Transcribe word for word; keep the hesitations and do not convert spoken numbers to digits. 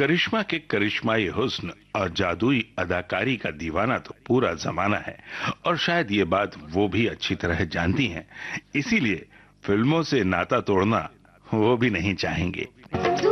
करिश्मा के करिश्माई हुस्न और जादुई अदाकारी का दीवाना तो पूरा जमाना है और शायद ये बात वो भी अच्छी तरह जानती हैं, इसीलिए फिल्मों से नाता तोड़ना वो भी नहीं चाहेंगे।